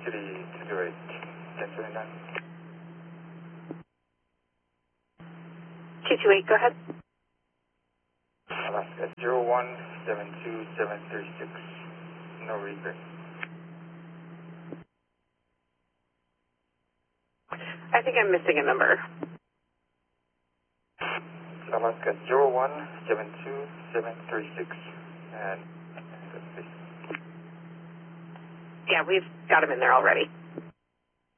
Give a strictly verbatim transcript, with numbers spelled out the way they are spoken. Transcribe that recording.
three two zero eight. Canceling that. two two eight, go ahead. Alaska zero one seven two seven three six. No reaper. I think I'm missing a number. Alaska zero one seven two seven three six. And Yeah, we've got him in there already.